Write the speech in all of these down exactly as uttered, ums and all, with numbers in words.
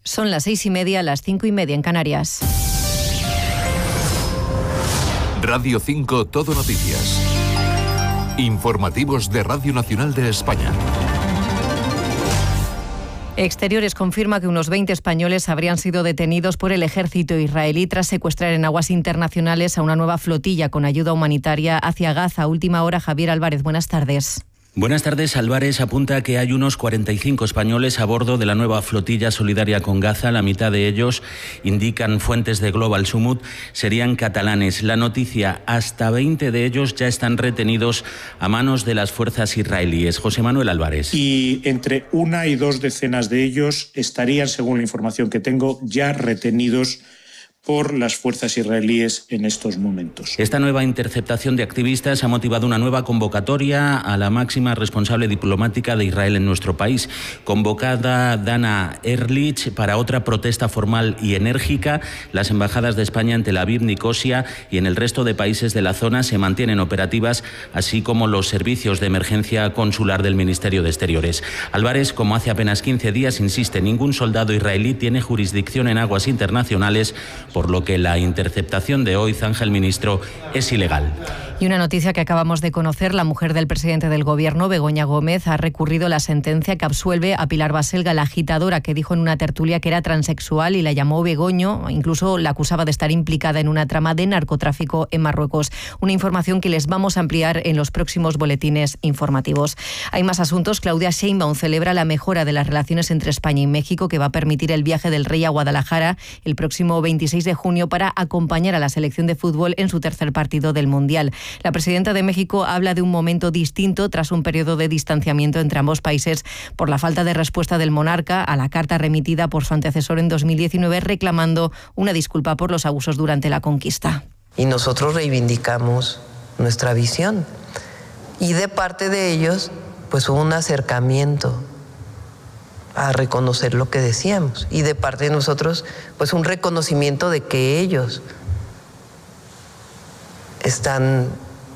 Son las seis y media, las cinco y media en Canarias. Radio cinco Todo Noticias. Informativos de Radio Nacional de España. Exteriores confirma que unos veinte españoles habrían sido detenidos por el ejército israelí tras secuestrar en aguas internacionales a una nueva flotilla con ayuda humanitaria hacia Gaza. Última hora, Javier Álvarez, buenas tardes. Buenas tardes. Álvarez apunta que hay unos cuarenta y cinco españoles a bordo de la nueva flotilla solidaria con Gaza. La mitad de ellos, indican fuentes de Global Sumut, serían catalanes. La noticia, hasta veinte de ellos ya están retenidos a manos de las fuerzas israelíes. José Manuel Álvarez. Y entre una y dos decenas de ellos estarían, según la información que tengo, ya retenidos por las fuerzas israelíes en estos momentos. Esta nueva interceptación de activistas ha motivado una nueva convocatoria a la máxima responsable diplomática de Israel en nuestro país. Convocada Dana Ehrlich para otra protesta formal y enérgica. Las embajadas de España en Tel Aviv, Nicosia y en el resto de países de la zona se mantienen operativas, así como los servicios de emergencia consular del Ministerio de Exteriores. Álvarez, como hace apenas quince días, insiste, ningún soldado israelí tiene jurisdicción en aguas internacionales, por lo que la interceptación de hoy, zanja el ministro, es ilegal. Y una noticia que acabamos de conocer: la mujer del presidente del Gobierno, Begoña Gómez, ha recurrido la sentencia que absuelve a Pilar Baselga, la agitadora que dijo en una tertulia que era transexual y la llamó Begoño, incluso la acusaba de estar implicada en una trama de narcotráfico en Marruecos. Una información que les vamos a ampliar en los próximos boletines informativos. Hay más asuntos. Claudia Sheinbaum celebra la mejora de las relaciones entre España y México, que va a permitir el viaje del rey a Guadalajara el próximo veintiséis de junio para acompañar a la selección de fútbol en su tercer partido del Mundial. La presidenta de México habla de un momento distinto tras un periodo de distanciamiento entre ambos países por la falta de respuesta del monarca a la carta remitida por su antecesor en dos mil diecinueve reclamando una disculpa por los abusos durante la conquista. Y nosotros reivindicamos nuestra visión. Y de parte de ellos, pues hubo un acercamiento a reconocer lo que decíamos. Y de parte de nosotros, pues un reconocimiento de que ellos están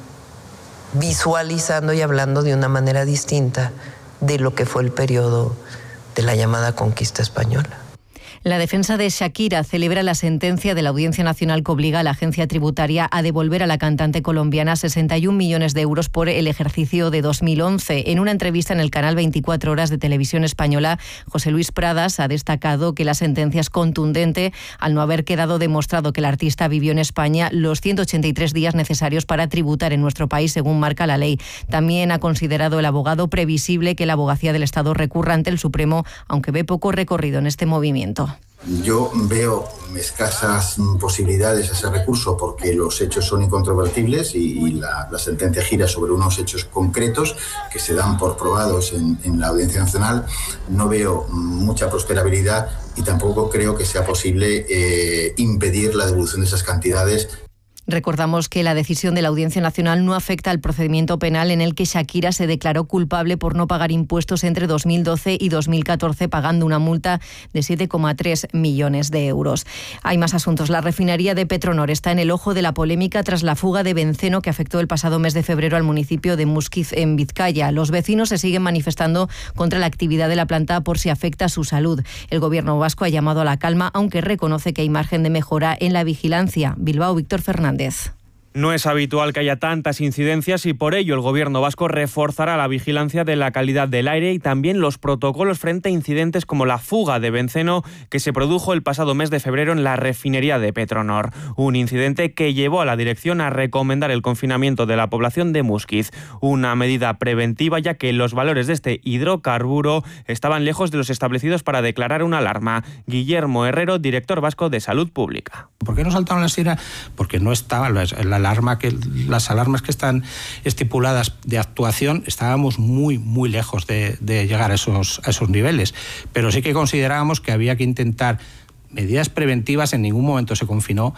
visualizando y hablando de una manera distinta de lo que fue el periodo de la llamada conquista española. La defensa de Shakira celebra la sentencia de la Audiencia Nacional que obliga a la agencia tributaria a devolver a la cantante colombiana sesenta y un millones de euros por el ejercicio de dos mil once. En una entrevista en el canal veinticuatro horas de Televisión Española, José Luis Pradas ha destacado que la sentencia es contundente al no haber quedado demostrado que el artista vivió en España los ciento ochenta y tres días necesarios para tributar en nuestro país, según marca la ley. También ha considerado el abogado previsible que la abogacía del Estado recurra ante el Supremo, aunque ve poco recorrido en este movimiento. Yo veo escasas posibilidades a ese recurso porque los hechos son incontrovertibles y, y la, la sentencia gira sobre unos hechos concretos que se dan por probados en, en la Audiencia Nacional. No veo mucha prosperabilidad y tampoco creo que sea posible eh, impedir la devolución de esas cantidades. Recordamos que la decisión de la Audiencia Nacional no afecta al procedimiento penal en el que Shakira se declaró culpable por no pagar impuestos entre dos mil doce y dos mil catorce, pagando una multa de siete coma tres millones de euros. Hay más asuntos. La refinería de Petronor está en el ojo de la polémica tras la fuga de benceno que afectó el pasado mes de febrero al municipio de Muskiz, en Vizcaya. Los vecinos se siguen manifestando contra la actividad de la planta por si afecta a su salud. El Gobierno vasco ha llamado a la calma, aunque reconoce que hay margen de mejora en la vigilancia. Bilbao, Víctor Fernández. No es habitual que haya tantas incidencias y por ello el Gobierno vasco reforzará la vigilancia de la calidad del aire y también los protocolos frente a incidentes como la fuga de benceno que se produjo el pasado mes de febrero en la refinería de Petronor. Un incidente que llevó a la dirección a recomendar el confinamiento de la población de Muskiz. Una medida preventiva ya que los valores de este hidrocarburo estaban lejos de los establecidos para declarar una alarma. Guillermo Herrero, director vasco de Salud Pública. ¿Por qué no saltaron la sirena? Porque no estaba la, la alarma que las alarmas que están estipuladas de actuación, estábamos muy muy lejos de, de llegar a esos a esos niveles, pero sí que considerábamos que había que intentar medidas preventivas. En ningún momento se confinó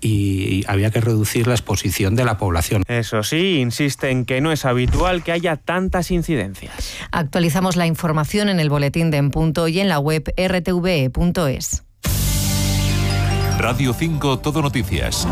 y había que reducir la exposición de la población. Eso sí, insiste en que no es habitual que haya tantas incidencias. Actualizamos la información en el boletín de En Punto y en la web erre te ve e punto es. Radio cinco Todo Noticias.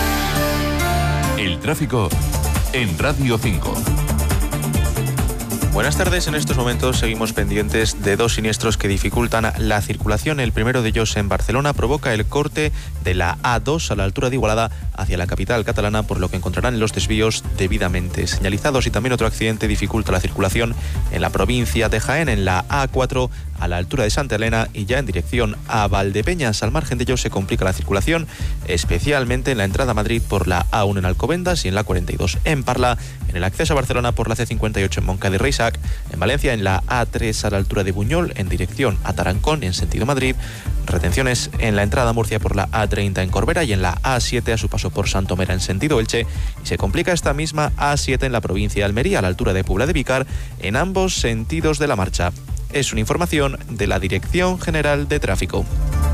El tráfico en Radio cinco. Buenas tardes. En estos momentos seguimos pendientes de dos siniestros que dificultan la circulación. El primero de ellos en Barcelona provoca el corte de la A dos a la altura de Igualada hacia la capital catalana, por lo que encontrarán los desvíos debidamente señalizados. Y también otro accidente dificulta la circulación en la provincia de Jaén, en la A cuatro a la altura de Santa Elena y ya en dirección a Valdepeñas. Al margen de ello se complica la circulación, especialmente en la entrada a Madrid por la A uno en Alcobendas y en la cuarenta y dos en Parla, en el acceso a Barcelona por la C cincuenta y ocho en Moncada y Reixac, en Valencia en la A tres a la altura de Buñol en dirección a Tarancón en sentido Madrid, retenciones en la entrada a Murcia por la A treinta en Corbera y en la A siete a su paso por Santomera en sentido Elche, y se complica esta misma A siete en la provincia de Almería a la altura de Puebla de Vicar en ambos sentidos de la marcha. Es una información de la Dirección General de Tráfico.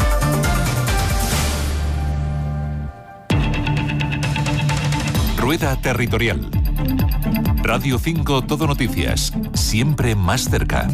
Rueda Territorial. Radio cinco Todo Noticias, siempre más cerca.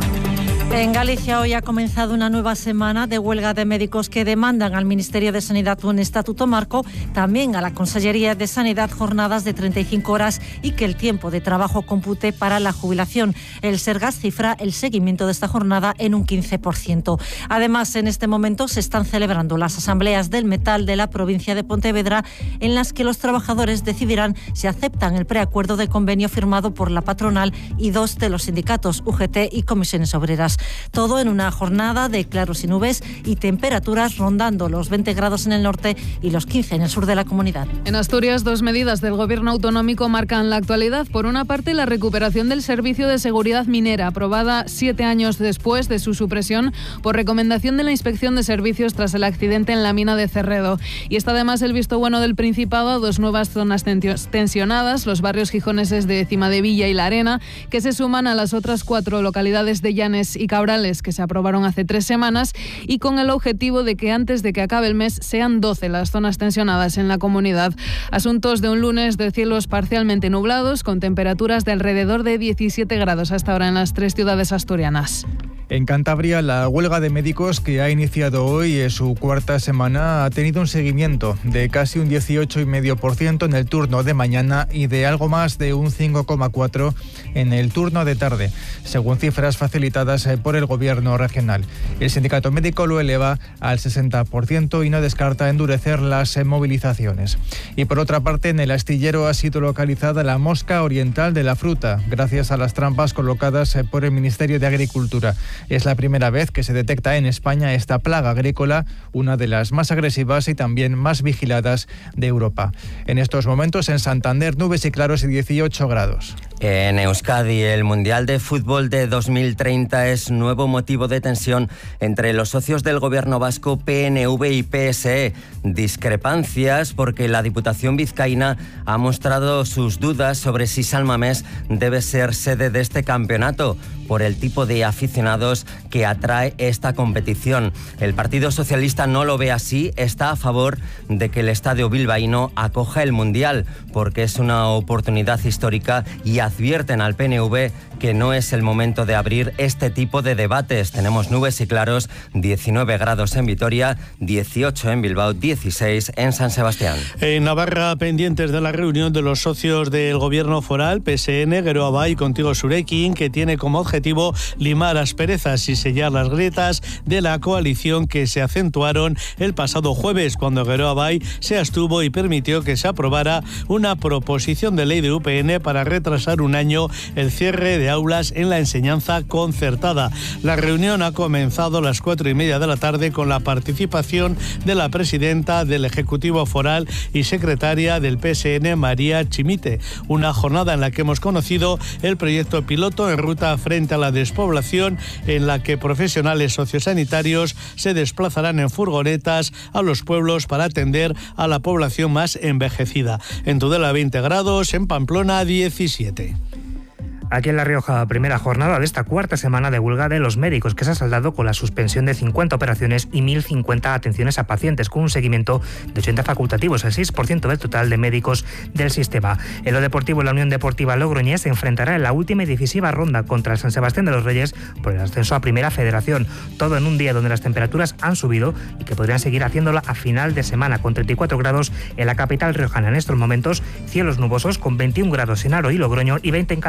En Galicia hoy ha comenzado una nueva semana de huelga de médicos que demandan al Ministerio de Sanidad un estatuto marco, también a la Consellería de Sanidad jornadas de treinta y cinco horas y que el tiempo de trabajo compute para la jubilación. El Sergas cifra el seguimiento de esta jornada en un quince por ciento. Además, en este momento se están celebrando las asambleas del metal de la provincia de Pontevedra, en las que los trabajadores decidirán si aceptan el preacuerdo de convenio firmado por la patronal y dos de los sindicatos, U G T y Comisiones Obreras. Todo en una jornada de claros y nubes y temperaturas rondando los veinte grados en el norte y los quince en el sur de la comunidad. En Asturias, dos medidas del gobierno autonómico marcan la actualidad. Por una parte, la recuperación del servicio de seguridad minera, aprobada siete años después de su supresión por recomendación de la Inspección de Servicios tras el accidente en la mina de Cerredo. Y está además el visto bueno del Principado a dos nuevas zonas tensionadas, los barrios gijoneses de Cimadevilla y La Arena, que se suman a las otras cuatro localidades de Llanes y Cabrales que se aprobaron hace tres semanas, y con el objetivo de que antes de que acabe el mes sean doce las zonas tensionadas en la comunidad. Asuntos de un lunes de cielos parcialmente nublados, con temperaturas de alrededor de diecisiete grados hasta ahora en las tres ciudades asturianas. En Cantabria, la huelga de médicos que ha iniciado hoy en su cuarta semana ha tenido un seguimiento de casi un dieciocho coma cinco por ciento en el turno de mañana y de algo más de un cinco coma cuatro por ciento en el turno de tarde, según cifras facilitadas por el gobierno regional. El sindicato médico lo eleva al sesenta por ciento y no descarta endurecer las movilizaciones. Y por otra parte, en el astillero ha sido localizada la mosca oriental de la fruta, gracias a las trampas colocadas por el Ministerio de Agricultura. Es la primera vez que se detecta en España esta plaga agrícola, una de las más agresivas y también más vigiladas de Europa. En estos momentos en Santander, nubes y claros y dieciocho grados. En Euskadi, el Mundial de Fútbol de dos mil treinta es nuevo motivo de tensión entre los socios del gobierno vasco, P N V y P S E. Discrepancias porque la Diputación vizcaína ha mostrado sus dudas sobre si San Mamés debe ser sede de este campeonato por el tipo de aficionados que atrae esta competición. El Partido Socialista no lo ve así, está a favor de que el Estadio bilbaíno acoja el Mundial porque es una oportunidad histórica, y advierten al P N V que no es el momento de abrir este tipo de debates. Tenemos nubes y claros, diecinueve grados en Vitoria, dieciocho en Bilbao, dieciséis en San Sebastián. En Navarra, pendientes de la reunión de los socios del gobierno foral, P S N, Geroa Bai, Contigo Zurekin, que tiene como objetivo limar asperezas y sellar las grietas de la coalición que se acentuaron el pasado jueves, cuando Geroa Bai se abstuvo y permitió que se aprobara una proposición de ley de U P N para retrasar un año el cierre de aulas en la enseñanza concertada. La reunión ha comenzado a las cuatro y media de la tarde con la participación de la presidenta del Ejecutivo Foral y secretaria del P S N, María Chimite. Una jornada en la que hemos conocido el proyecto piloto en ruta frente a la despoblación, en la que profesionales sociosanitarios se desplazarán en furgonetas a los pueblos para atender a la población más envejecida. En Tudela veinte grados, en Pamplona diecisiete. Aquí en La Rioja, primera jornada de esta cuarta semana de huelga de los médicos, que se ha saldado con la suspensión de cincuenta operaciones y mil cincuenta atenciones a pacientes, con un seguimiento de ochenta facultativos, el seis por ciento del total de médicos del sistema. En lo deportivo, la Unión Deportiva Logroñés se enfrentará en la última y decisiva ronda contra el San Sebastián de los Reyes por el ascenso a Primera Federación. Todo en un día donde las temperaturas han subido y que podrían seguir haciéndola a final de semana, con treinta y cuatro grados en la capital riojana. En estos momentos, cielos nubosos con veintiún grados en Haro y Logroño y veinte en Calahorra.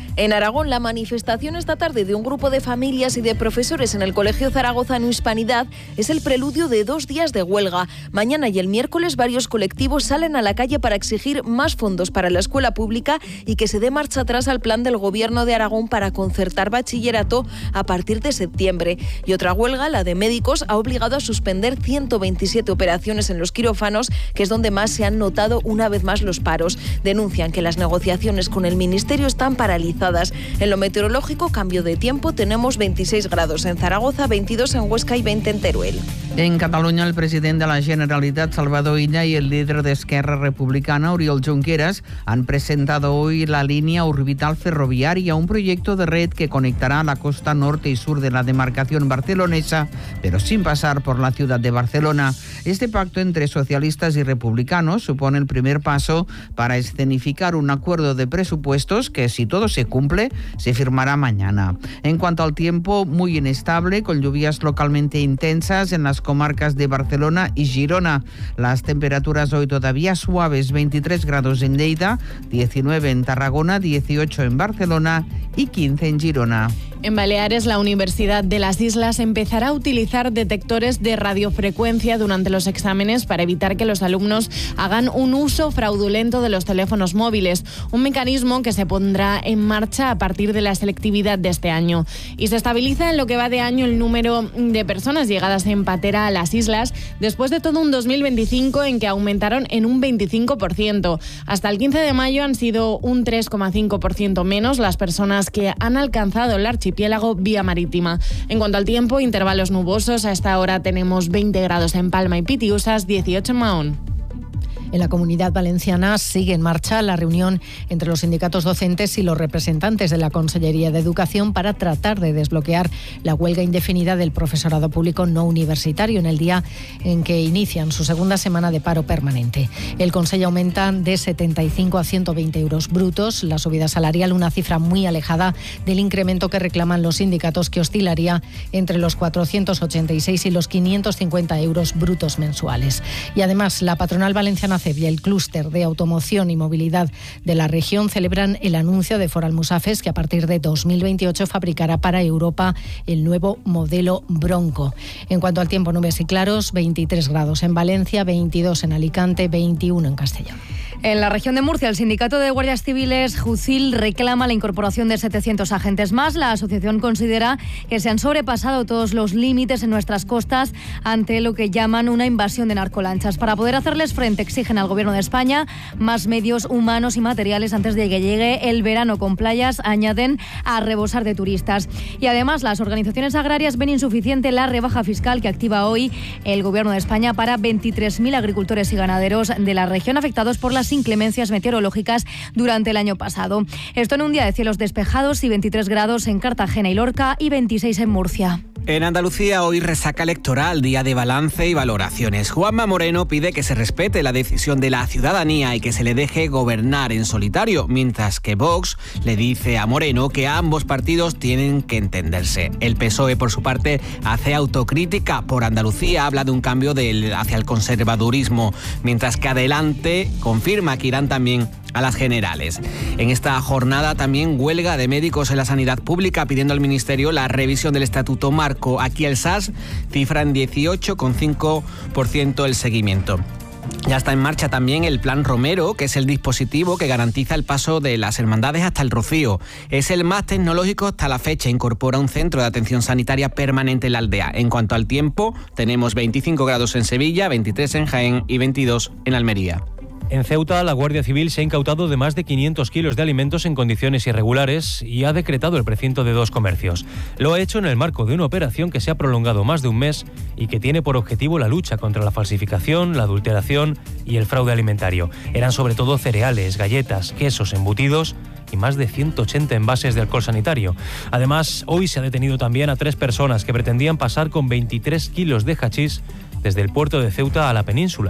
En Aragón, la manifestación esta tarde de un grupo de familias y de profesores en el Colegio Zaragozano Hispanidad es el preludio de dos días de huelga. Mañana y el miércoles varios colectivos salen a la calle para exigir más fondos para la escuela pública y que se dé marcha atrás al plan del Gobierno de Aragón para concertar bachillerato a partir de septiembre. Y otra huelga, la de médicos, ha obligado a suspender ciento veintisiete operaciones en los quirófanos, que es donde más se han notado una vez más los paros. Denuncian que las negociaciones con el Ministerio están paralizadas. En lo meteorológico, cambio de tiempo, tenemos veintiséis grados en Zaragoza, veintidós en Huesca y veinte en Teruel. En Cataluña, el presidente de la Generalitat, Salvador Illa, y el líder de Esquerra Republicana, Oriol Junqueras, han presentado hoy la línea orbital ferroviaria, un proyecto de red que conectará la costa norte y sur de la demarcación barcelonesa, pero sin pasar por la ciudad de Barcelona. Este pacto entre socialistas y republicanos supone el primer paso para escenificar un acuerdo de presupuestos que, si todo se cumple, se firmará mañana. En cuanto al tiempo, muy inestable, con lluvias localmente intensas en las comarcas de Barcelona y Girona. Las temperaturas hoy todavía suaves, veintitrés grados en Lleida, diecinueve en Tarragona, dieciocho en Barcelona y quince en Girona. En Baleares, la Universidad de las Islas empezará a utilizar detectores de radiofrecuencia durante los exámenes para evitar que los alumnos hagan un uso fraudulento de los teléfonos móviles, un mecanismo que se pondrá en marcha a partir de la selectividad de este año. Y se estabiliza en lo que va de año el número de personas llegadas en patera a las islas, después de todo un dos mil veinticinco en que aumentaron en un veinticinco por ciento. Hasta el quince de mayo han sido un tres coma cinco por ciento menos las personas que han alcanzado el archipiélago vía marítima. En cuanto al tiempo, intervalos nubosos. A esta hora tenemos veinte grados en Palma y Pitiusas, dieciocho en Mahón. En la Comunidad Valenciana sigue en marcha la reunión entre los sindicatos docentes y los representantes de la Consellería de Educación para tratar de desbloquear la huelga indefinida del profesorado público no universitario en el día en que inician su segunda semana de paro permanente. El Consejo aumenta de setenta y cinco a ciento veinte euros brutos la subida salarial, una cifra muy alejada del incremento que reclaman los sindicatos, que oscilaría entre los cuatrocientos ochenta y seis y los quinientos cincuenta euros brutos mensuales. Y además, la patronal valenciana C E B y el clúster de automoción y movilidad de la región celebran el anuncio de Ford Almusafes, que a partir de dos mil veintiocho fabricará para Europa el nuevo modelo Bronco. En cuanto al tiempo, nubes y claros, veintitrés grados en Valencia, veintidós en Alicante, veintiuno en Castellón. En la región de Murcia, el sindicato de guardias civiles, Jucil, reclama la incorporación de setecientos agentes más. La asociación considera que se han sobrepasado todos los límites en nuestras costas ante lo que llaman una invasión de narcolanchas. Para poder hacerles frente, exigen al Gobierno de España más medios humanos y materiales antes de que llegue el verano, con playas, añaden, a rebosar de turistas. Y además, las organizaciones agrarias ven insuficiente la rebaja fiscal que activa hoy el Gobierno de España para veintitrés mil agricultores y ganaderos de la región afectados por las inclemencias meteorológicas durante el año pasado. Esto en un día de cielos despejados y veintitrés grados en Cartagena y Lorca y veintiséis en Murcia. En Andalucía, hoy resaca electoral, día de balance y valoraciones. Juanma Moreno pide que se respete la decisión de la ciudadanía y que se le deje gobernar en solitario, mientras que Vox le dice a Moreno que ambos partidos tienen que entenderse. El P S O E, por su parte, hace autocrítica por Andalucía, habla de un cambio del, hacia el conservadurismo, mientras que Adelante confirma que irán también a las generales. En esta jornada también huelga de médicos en la sanidad pública, pidiendo al Ministerio la revisión del Estatuto Marco. Aquí el S A S cifra en dieciocho coma cinco por ciento el seguimiento. Ya está en marcha también el Plan Romero, que es el dispositivo que garantiza el paso de las hermandades hasta el Rocío. Es el más tecnológico hasta la fecha, incorpora un centro de atención sanitaria permanente en la aldea. En cuanto al tiempo, tenemos veinticinco grados en Sevilla, veintitrés en Jaén y veintidós en Almería. En Ceuta, la Guardia Civil se ha incautado de más de quinientos kilos de alimentos en condiciones irregulares y ha decretado el precinto de dos comercios. Lo ha hecho en el marco de una operación que se ha prolongado más de un mes y que tiene por objetivo la lucha contra la falsificación, la adulteración y el fraude alimentario. Eran sobre todo cereales, galletas, quesos, embutidos y más de ciento ochenta envases de alcohol sanitario. Además, hoy se ha detenido también a tres personas que pretendían pasar con veintitrés kilos de hachís desde el puerto de Ceuta a la península.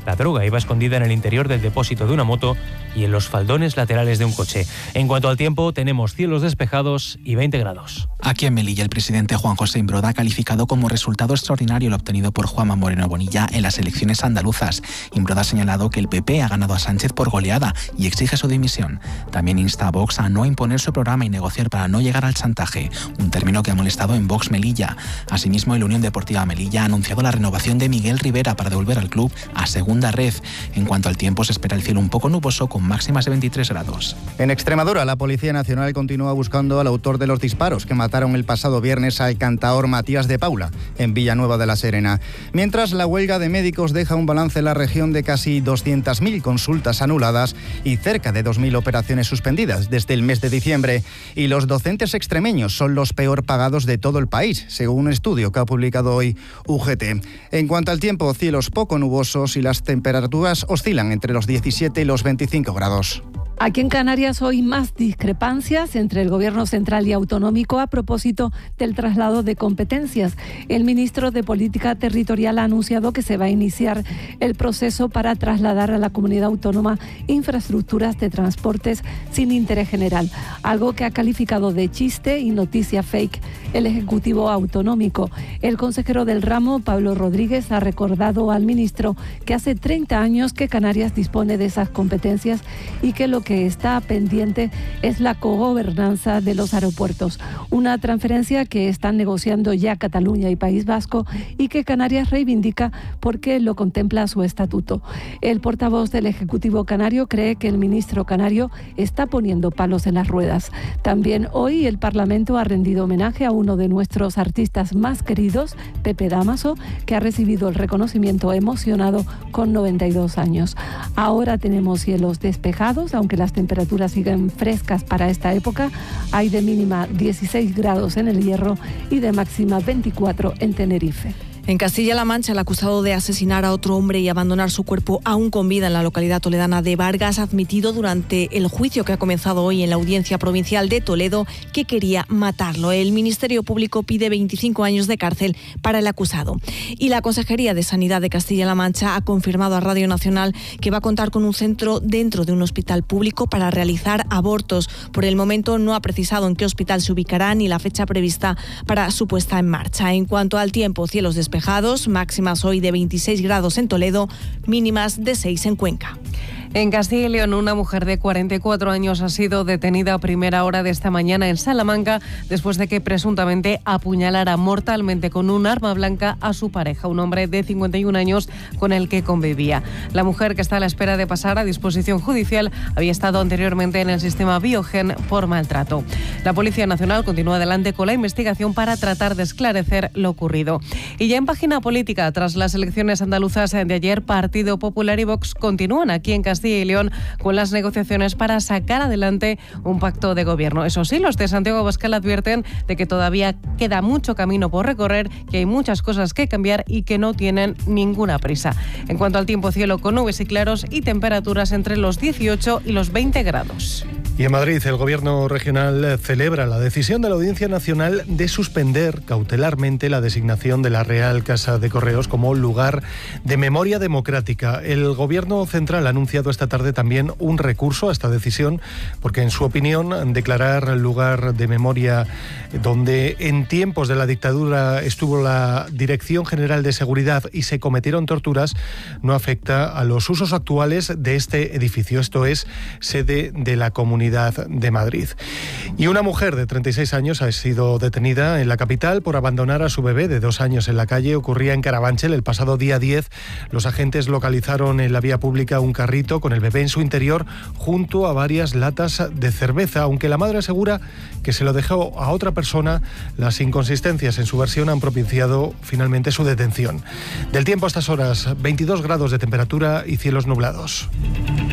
La droga iba escondida en el interior del depósito de una moto y en los faldones laterales de un coche. En cuanto al tiempo, tenemos cielos despejados y veinte grados. Aquí en Melilla, el presidente Juan José Imbroda ha calificado como resultado extraordinario el obtenido por Juanma Moreno Bonilla en las elecciones andaluzas. Imbroda ha señalado que el P P ha ganado a Sánchez por goleada y exige su dimisión. También insta a Vox a no imponer su programa y negociar para no llegar al chantaje, un término que ha molestado en Vox Melilla. Asimismo, el Unión Deportiva Melilla ha anunciado la renovación de Miguel Rivera para devolver al club a segunda red. En cuanto al tiempo, se espera el cielo un poco nuboso con máximas de veintitrés grados. En Extremadura, la Policía Nacional continúa buscando al autor de los disparos que mataron el pasado viernes al cantaor Matías de Paula, en Villanueva de la Serena. Mientras, la huelga de médicos deja un balance en la región de casi doscientas mil consultas anuladas y cerca de dos mil operaciones suspendidas desde el mes de diciembre. Y los docentes extremeños son los peor pagados de todo el país, según un estudio que ha publicado hoy U G T. En cuanto al tiempo, cielos poco nubosos y las temperaturas oscilan entre los diecisiete y los veinticinco grados. Aquí en Canarias hoy más discrepancias entre el Gobierno central y autonómico a propósito del traslado de competencias. El ministro de Política Territorial ha anunciado que se va a iniciar el proceso para trasladar a la comunidad autónoma infraestructuras de transportes sin interés general, algo que ha calificado de chiste y noticia fake el Ejecutivo autonómico. El consejero del ramo, Pablo Rodríguez, ha recordado al ministro que hace treinta años que Canarias dispone de esas competencias y que lo que está pendiente es la cogobernanza de los aeropuertos, una transferencia que están negociando ya Cataluña y País Vasco y que Canarias reivindica porque lo contempla su estatuto. El portavoz del Ejecutivo canario cree que el ministro canario está poniendo palos en las ruedas. También hoy el Parlamento ha rendido homenaje a uno de nuestros artistas más queridos, Pepe Dámaso, que ha recibido el reconocimiento emocionado con noventa y dos años. Ahora tenemos cielos despejados, aunque las temperaturas siguen frescas para esta época. Hay de mínima dieciséis grados en El Hierro y de máxima veinticuatro en Tenerife. En Castilla-La Mancha, el acusado de asesinar a otro hombre y abandonar su cuerpo aún con vida en la localidad toledana de Vargas ha admitido durante el juicio que ha comenzado hoy en la Audiencia Provincial de Toledo que quería matarlo. El Ministerio Público pide veinticinco años de cárcel para el acusado. Y la Consejería de Sanidad de Castilla-La Mancha ha confirmado a Radio Nacional que va a contar con un centro dentro de un hospital público para realizar abortos. Por el momento no ha precisado en qué hospital se ubicará ni la fecha prevista para su puesta en marcha. En cuanto al tiempo, cielos despejados, máximas hoy de veintiséis grados en Toledo, mínimas de seis en Cuenca. En Castilla y León, una mujer de cuarenta y cuatro años ha sido detenida a primera hora de esta mañana en Salamanca después de que presuntamente apuñalara mortalmente con un arma blanca a su pareja, un hombre de cincuenta y un años con el que convivía. La mujer, que está a la espera de pasar a disposición judicial, había estado anteriormente en el sistema Biogen por maltrato. La Policía Nacional continúa adelante con la investigación para tratar de esclarecer lo ocurrido. Y ya en página política, tras las elecciones andaluzas de ayer, Partido Popular y Vox continúan aquí en Castilla y León con las negociaciones para sacar adelante un pacto de gobierno. Eso sí, los de Santiago Abascal advierten de que todavía queda mucho camino por recorrer, que hay muchas cosas que cambiar y que no tienen ninguna prisa. En cuanto al tiempo, cielo con nubes y claros y temperaturas entre los dieciocho y los veinte grados. Y en Madrid, el Gobierno regional celebra la decisión de la Audiencia Nacional de suspender cautelarmente la designación de la Real Casa de Correos como lugar de memoria democrática. El Gobierno central ha anunciado esta tarde también un recurso a esta decisión, porque en su opinión, declarar lugar de memoria donde en tiempos de la dictadura estuvo la Dirección General de Seguridad y se cometieron torturas, no afecta a los usos actuales de este edificio. Esto es sede de la Comunidad de Madrid. Y una mujer de treinta y seis años ha sido detenida en la capital por abandonar a su bebé de dos años en la calle. Ocurría en Carabanchel el pasado día diez. Los agentes localizaron en la vía pública un carrito con el bebé en su interior junto a varias latas de cerveza, aunque la madre asegura que se lo dejó a otra persona. Las inconsistencias en su versión han propiciado finalmente su detención. Del tiempo a estas horas, veintidós grados de temperatura y cielos nublados.